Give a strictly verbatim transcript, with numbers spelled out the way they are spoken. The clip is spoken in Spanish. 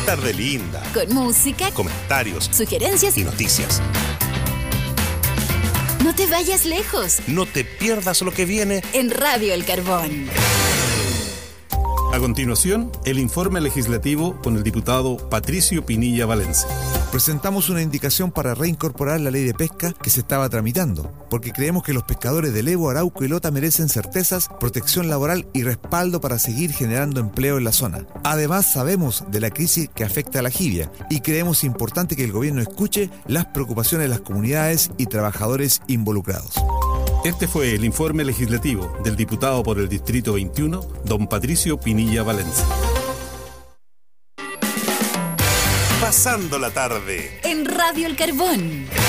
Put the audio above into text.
tarde linda. Con música, comentarios, sugerencias y noticias. No te vayas lejos. No te pierdas lo que viene en Radio El Carbón. A continuación, el informe legislativo con el diputado Patricio Pinilla Valencia. Presentamos una indicación para reincorporar la ley de pesca que se estaba tramitando, porque creemos que los pescadores de Levo, Arauco y Lota merecen certezas, protección laboral y respaldo para seguir generando empleo en la zona. Además, sabemos de la crisis que afecta a la jibia y creemos importante que el gobierno escuche las preocupaciones de las comunidades y trabajadores involucrados. Este fue el informe legislativo del diputado por el Distrito veintiuno, don Patricio Pinilla Valencia. Pasando la tarde en Radio El Carbón.